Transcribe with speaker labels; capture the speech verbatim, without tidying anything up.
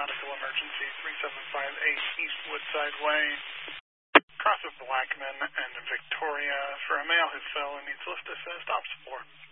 Speaker 1: medical emergency, three seven five eight East Woodside Way, cross of Blackman and Victoria, for a male who fell and needs lift assist, op support.